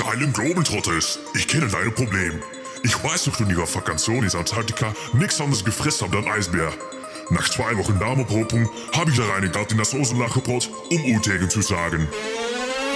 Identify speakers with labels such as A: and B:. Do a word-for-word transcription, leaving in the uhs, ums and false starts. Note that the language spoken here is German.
A: geilen Globetrotters, ich kenne dein Problem. Ich weiß noch, du in ihrer Vakantion in Antarktika nichts anderes gefressen habt als Eisbär. Nach zwei Wochen Darmopropung habe ich da rein in das Soßenlachgebrot, um Utegen zu sagen.